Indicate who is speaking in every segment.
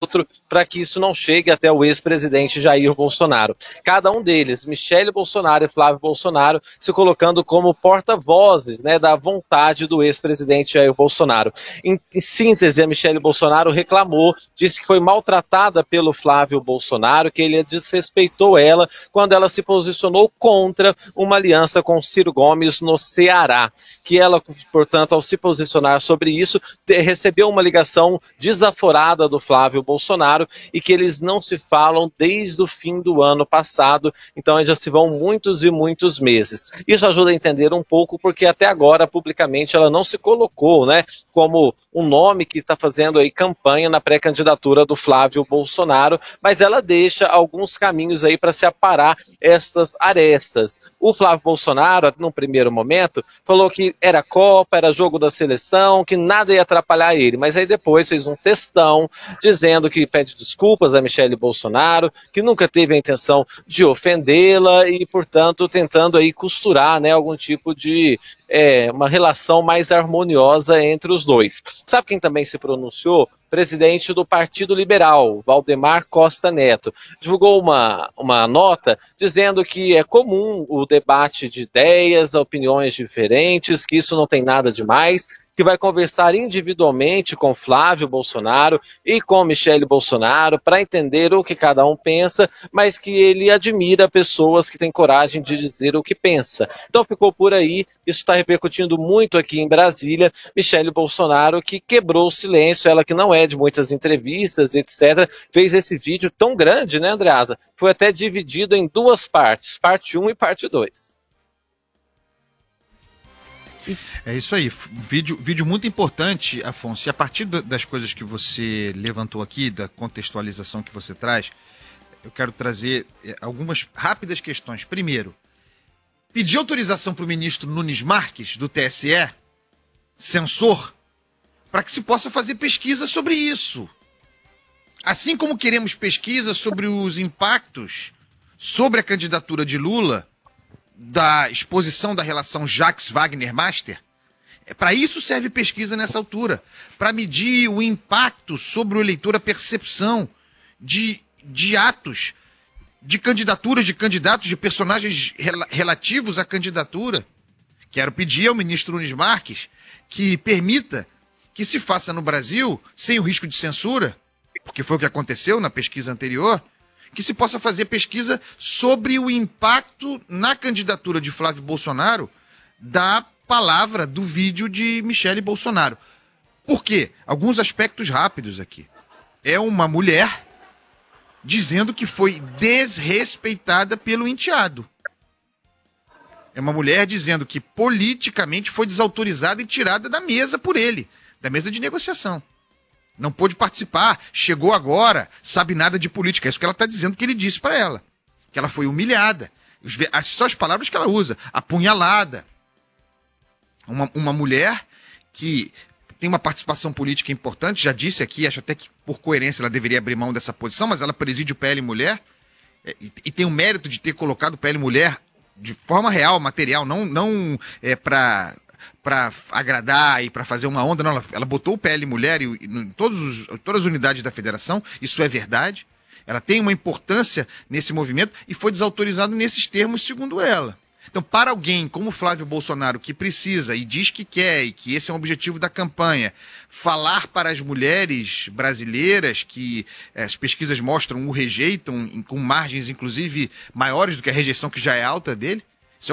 Speaker 1: outro para que isso não chegue até o ex-presidente Jair Bolsonaro. Cada um deles, Michele Bolsonaro e Flávio Bolsonaro, se colocando como porta-vozes, né, da vontade do ex-presidente Jair Bolsonaro. Em síntese, a Michele Bolsonaro reclamou, disse que foi maltratada pelo Flávio Bolsonaro, que ele desrespeitou ela quando ela se posicionou contra uma aliança com Ciro Gomes no Ceará. Que ela, portanto, ao se posicionar sobre isso, recebeu uma ligação desaforada do Flávio Bolsonaro e que eles não se falam desde o fim do ano passado, então já se vão muitos e muitos meses. Isso ajuda a entender um pouco porque até agora, publicamente, ela não se colocou, né, como um nome que está fazendo aí campanha na pré-candidatura do Flávio Bolsonaro, mas ela deixa alguns caminhos aí para se aparar estas arestas. O Flávio Bolsonaro, no primeiro momento, falou que era Copa, era jogo da seleção, que nada ia atrapalhar ele, mas aí depois fez um textão dizendo que pede desculpas a Michele Bolsonaro, que nunca teve a intenção de ofendê-la e, portanto, tentando aí costurar, né, algum tipo de uma relação mais harmoniosa entre os dois. Sabe quem também se pronunciou? Presidente do Partido Liberal, Valdemar Costa Neto, divulgou uma nota dizendo que é comum o debate de ideias, opiniões diferentes, que isso não tem nada de mais, que vai conversar individualmente com Flávio Bolsonaro e com Michele Bolsonaro para entender o que cada um pensa, mas que ele admira pessoas que têm coragem de dizer o que pensa. Então ficou por aí, isso está repercutindo muito aqui em Brasília. Michele Bolsonaro, que quebrou o silêncio, ela que não é de muitas entrevistas, etc., fez esse vídeo tão grande, né, Andreasa? Foi até dividido em duas partes, parte 1 e parte 2.
Speaker 2: É isso aí, vídeo muito importante, Afonso, e a partir das coisas que você levantou aqui, da contextualização que você traz, eu quero trazer algumas rápidas questões. Primeiro, pedir autorização para o ministro Nunes Marques, do TSE, censor, para que se possa fazer pesquisa sobre isso. Assim como queremos pesquisa sobre os impactos sobre a candidatura de Lula, da exposição da relação Jacques-Wagner-Master, para isso serve pesquisa nessa altura, para medir o impacto sobre o eleitor, a percepção de atos, de candidaturas, de candidatos, de personagens relativos à candidatura. Quero pedir ao ministro Nunes Marques que permita que se faça no Brasil, sem o risco de censura, porque foi o que aconteceu na pesquisa anterior, que se possa fazer pesquisa sobre o impacto na candidatura de Flávio Bolsonaro da palavra do vídeo de Michele Bolsonaro. Por quê? Alguns aspectos rápidos aqui. É uma mulher dizendo que foi desrespeitada pelo enteado. É uma mulher dizendo que politicamente foi desautorizada e tirada da mesa por ele, da mesa de negociação. Não pôde participar, chegou agora, sabe nada de política. É isso que ela está dizendo que ele disse para ela. Que ela foi humilhada. Só as palavras que ela usa. Apunhalada. Uma mulher que tem uma participação política importante, já disse aqui, acho até que por coerência ela deveria abrir mão dessa posição, mas ela preside o PL Mulher e tem o mérito de ter colocado o PL Mulher de forma real, material, não para agradar e para fazer uma onda, não, ela botou o PL Mulher em todas as unidades da federação, isso é verdade, ela tem uma importância nesse movimento e foi desautorizado nesses termos, segundo ela. Então, para alguém como Flávio Bolsonaro, que precisa e diz que quer, e que esse é um objetivo da campanha, falar para as mulheres brasileiras que as pesquisas mostram o rejeitam, com margens inclusive maiores do que a rejeição que já é alta dele,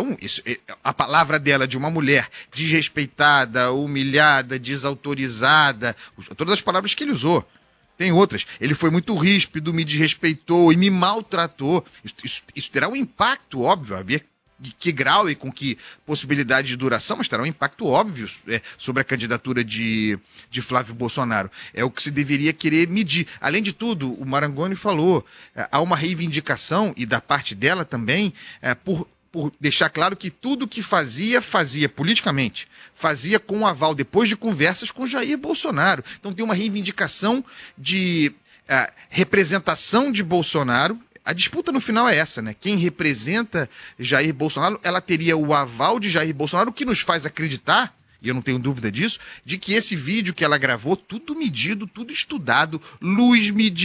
Speaker 2: a palavra dela de uma mulher desrespeitada, humilhada, desautorizada, todas as palavras que ele usou. Tem outras. Ele foi muito ríspido, me desrespeitou e me maltratou. Isso terá um impacto, óbvio, havia de que grau e com que possibilidade de duração, mas terá um impacto óbvio sobre a candidatura de Flávio Bolsonaro. É o que se deveria querer medir. Além de tudo, o Marangoni falou, há uma reivindicação, e da parte dela também, por deixar claro que tudo que fazia politicamente, fazia com o aval, depois de conversas com Jair Bolsonaro. Então tem uma reivindicação de representação de Bolsonaro. A disputa no final é essa, né? Quem representa Jair Bolsonaro, ela teria o aval de Jair Bolsonaro, o que nos faz acreditar, e eu não tenho dúvida disso, de que esse vídeo que ela gravou, tudo medido, tudo estudado, luz medida,